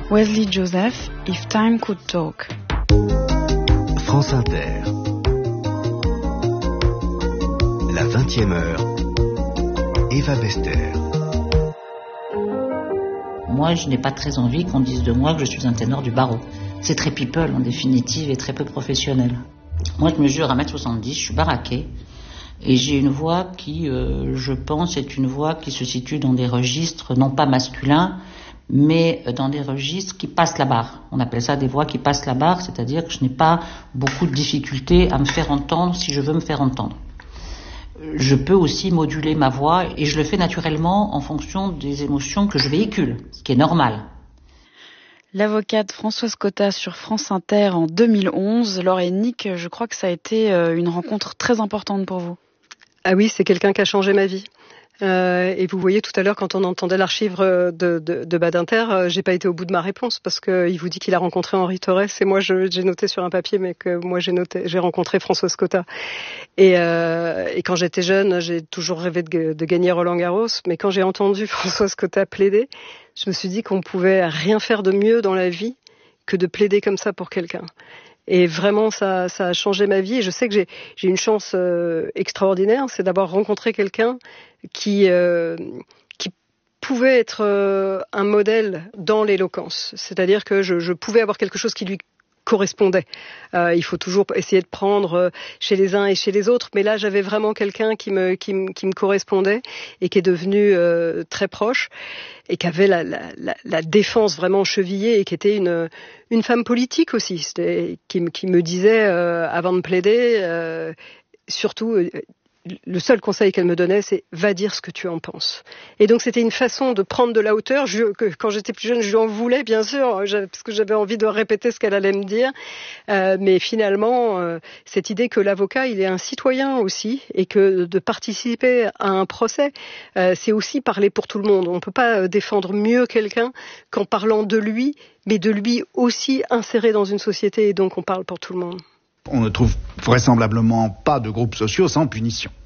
Wesley Joseph, If Time Could Talk. France Inter. La 20e heure. Eva Bester. Moi, je n'ai pas très envie qu'on dise de moi que je suis un ténor du barreau. C'est très people en définitive et très peu professionnel. Moi, je mesure 1m70, je suis baraqué. Et j'ai une voix qui, je pense, est une voix qui se situe dans des registres, non pas masculins, mais dans des registres qui passent la barre. On appelle ça des voix qui passent la barre, c'est-à-dire que je n'ai pas beaucoup de difficultés à me faire entendre si je veux me faire entendre. Je peux aussi moduler ma voix et je le fais naturellement en fonction des émotions que je véhicule, ce qui est normal. L'avocate Françoise Cotta sur France Inter en 2011. Laure et Nick, je crois que ça a été une rencontre très importante pour vous. Ah oui, c'est quelqu'un qui a changé ma vie. Et vous voyez tout à l'heure quand on entendait l'archive de Badinter, j'ai pas été au bout de ma réponse parce que il vous dit qu'il a rencontré Henri Torres et moi j'ai noté sur un papier mais que moi j'ai rencontré Françoise Cotta. Et quand j'étais jeune, j'ai toujours rêvé de gagner Roland-Garros, mais quand j'ai entendu Françoise Cotta plaider, je me suis dit qu'on pouvait rien faire de mieux dans la vie que de plaider comme ça pour quelqu'un. Et vraiment, ça a changé ma vie. Et je sais que j'ai une chance extraordinaire, c'est d'avoir rencontré quelqu'un qui pouvait être un modèle dans l'éloquence. C'est-à-dire que je pouvais avoir quelque chose qui lui correspondait. Il faut toujours essayer de prendre chez les uns et chez les autres, mais là j'avais vraiment quelqu'un qui me correspondait et qui est devenu très proche et qui avait la défense vraiment chevillée et qui était une femme politique aussi, qui me disait avant de plaider surtout le seul conseil qu'elle me donnait, c'est « va dire ce que tu en penses ». Et donc, c'était une façon de prendre de la hauteur. Quand j'étais plus jeune, je lui en voulais, bien sûr, parce que j'avais envie de répéter ce qu'elle allait me dire. Mais finalement, cette idée que l'avocat, il est un citoyen aussi, et que de participer à un procès, c'est aussi parler pour tout le monde. On ne peut pas défendre mieux quelqu'un qu'en parlant de lui, mais de lui aussi inséré dans une société, et donc on parle pour tout le monde. On ne trouve vraisemblablement pas de groupes sociaux sans punition.